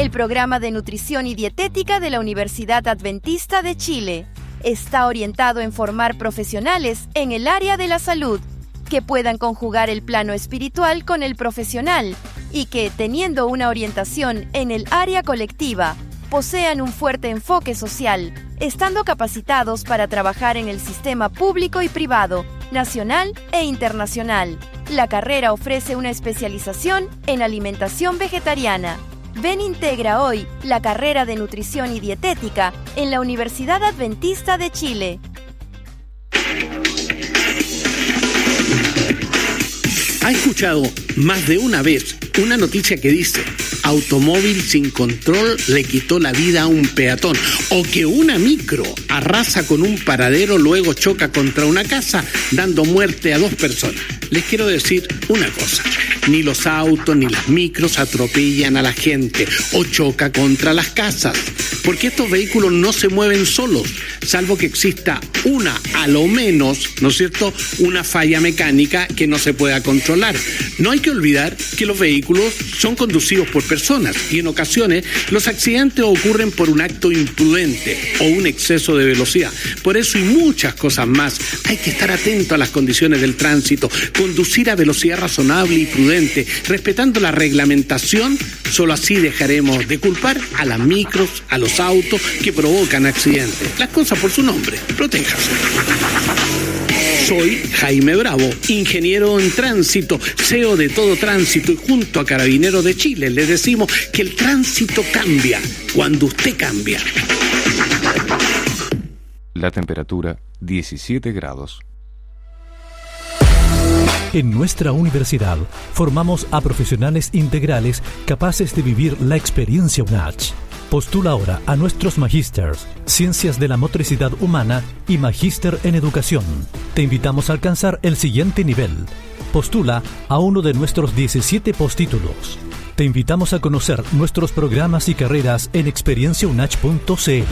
el programa de nutrición y dietética de la Universidad Adventista de Chile. Está orientado en formar profesionales en el área de la salud, que puedan conjugar el plano espiritual con el profesional y que, teniendo una orientación en el área colectiva, posean un fuerte enfoque social, estando capacitados para trabajar en el sistema público y privado, nacional e internacional. La carrera ofrece una especialización en alimentación vegetariana. Ven, integra hoy la carrera de nutrición y dietética en la Universidad Adventista de Chile. ¿Ha escuchado más de una vez una noticia que dice: automóvil sin control le quitó la vida a un peatón, o que una micro arrasa con un paradero, luego choca contra una casa, dando muerte a 2 personas? Les quiero decir una cosa: ni los autos ni las micros atropellan a la gente o choca contra las casas, porque estos vehículos no se mueven solos, salvo que exista a lo menos, ¿no es cierto?, una falla mecánica que no se pueda controlar. No hay que olvidar que los vehículos son conducidos por personas y en ocasiones los accidentes ocurren por un acto imprudente o un exceso de velocidad. Por eso y muchas cosas más, hay que estar atento a las condiciones del tránsito, conducir a velocidad razonable y prudente, respetando la reglamentación. Solo así dejaremos de culpar a las micros, a los autos que provocan accidentes. Las cosas por su nombre, protéjase. Soy Jaime Bravo, ingeniero en tránsito, CEO de Todo Tránsito, y junto a Carabineros de Chile les decimos que el tránsito cambia cuando usted cambia. La temperatura 17 grados. En nuestra universidad formamos a profesionales integrales capaces de vivir la experiencia UNACH. Postula ahora a nuestros magísters, Ciencias de la Motricidad Humana y Magíster en Educación. Te invitamos a alcanzar el siguiente nivel. Postula a uno de nuestros 17 postítulos. Te invitamos a conocer nuestros programas y carreras en experienciaunach.cl.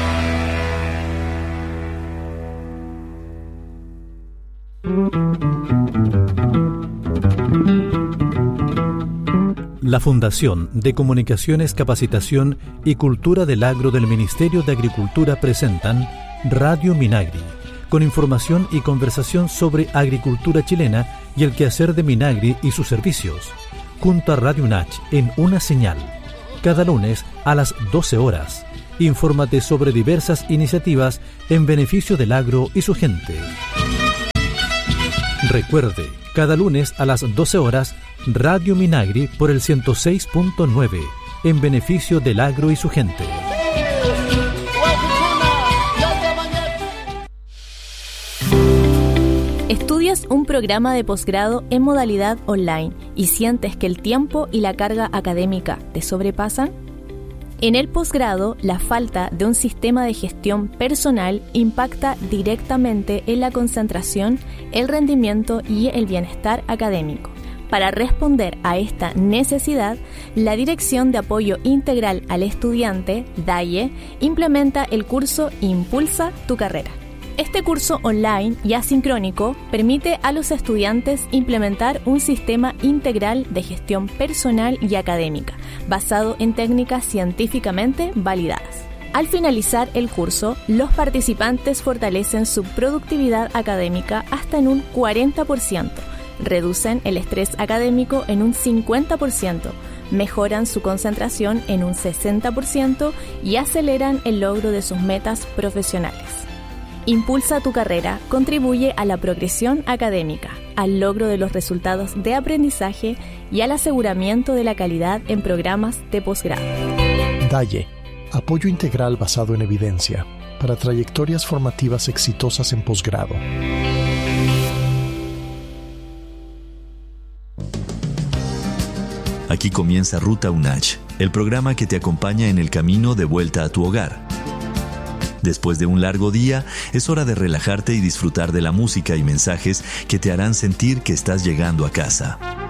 La Fundación de Comunicaciones, Capacitación y Cultura del Agro del Ministerio de Agricultura presentan Radio Minagri, con información y conversación sobre agricultura chilena y el quehacer de Minagri y sus servicios, junto a Radio UNACH en una señal, cada lunes a las 12 horas. Infórmate sobre diversas iniciativas en beneficio del agro y su gente. Recuerde, cada lunes a las 12 horas, Radio Minagri por el 106.9, en beneficio del agro y su gente. ¿Estudias un programa de posgrado en modalidad online y sientes que el tiempo y la carga académica te sobrepasan? En el posgrado, la falta de un sistema de gestión personal impacta directamente en la concentración, el rendimiento y el bienestar académico. Para responder a esta necesidad, la Dirección de Apoyo Integral al Estudiante, DAIE, implementa el curso Impulsa tu Carrera. Este curso online y asincrónico permite a los estudiantes implementar un sistema integral de gestión personal y académica, basado en técnicas científicamente validadas. Al finalizar el curso, los participantes fortalecen su productividad académica hasta en un 40%, reducen el estrés académico en un 50%, mejoran su concentración en un 60% y aceleran el logro de sus metas profesionales. Impulsa tu Carrera contribuye a la progresión académica, al logro de los resultados de aprendizaje y al aseguramiento de la calidad en programas de posgrado. DAIE, apoyo integral basado en evidencia para trayectorias formativas exitosas en posgrado. Aquí comienza Ruta UNACH, el programa que te acompaña en el camino de vuelta a tu hogar. Después de un largo día, es hora de relajarte y disfrutar de la música y mensajes que te harán sentir que estás llegando a casa.